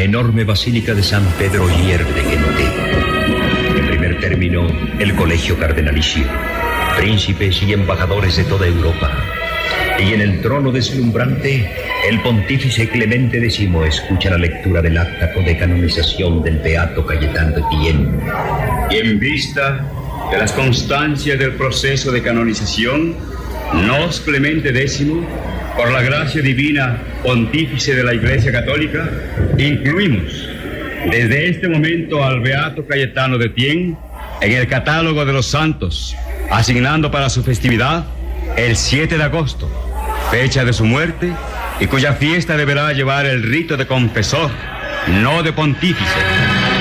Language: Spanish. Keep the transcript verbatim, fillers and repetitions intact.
enorme basílica de San Pedro hierve de gente. En primer término, el colegio cardenalicio, príncipes y embajadores de toda Europa. Y en el trono deslumbrante, el pontífice Clemente décimo escucha la lectura del acta de canonización del beato Cayetano de Thiene. Y en vista de las constancias del proceso de canonización, nos Clemente décimo, por la gracia divina pontífice de la Iglesia Católica, incluimos desde este momento al beato Cayetano de Thiene en el catálogo de los santos, asignando para su festividad el siete de agosto, fecha de su muerte, y cuya fiesta deberá llevar el rito de confesor, no de pontífice.